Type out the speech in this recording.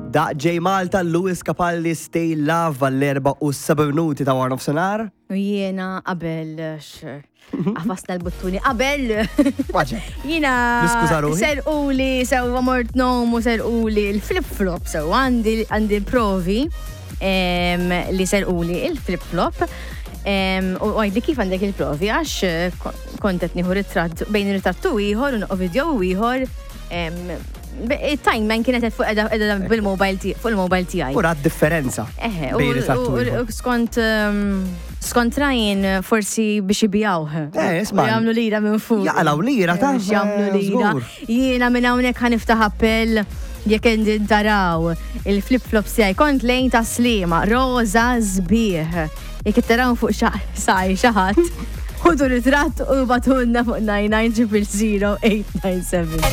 Da J Malta, Lewis Capaldi, Stay Love għall-4 minuti ta' War of Sonar. U jiena qabel għafasna l-buttuni. Qabel! Waġe. Jiena Niskuża ruħi? serquli, sew mort nomu, serquli il-flip-flop, sew għandi provi li serquli il-flip-flop. U għajli kif għandek il-provi, għax kontet nieħu ritratt bejn ritrattu ieħor u video ieħor. Il-timeline kienet fuq edha bil-mobile fuq il-mobile tiegħi. U rad differenza. bejn ritrattu ieħor. Skont rajn forsi biex jibijawh. Isma'. Jagħmlu lira minn fuq. Jaqalaw lira ta' Jagħmlu lira. Jiena minn hawnhekk ħaniftaħ appell jekk indin taraw il-flip-flops tiegħi kont lejn ta' slima, roża sbieħ. Jekk taraw fuq saj xi ħadd, ħudu ritratt u batunna fuq 99 00897.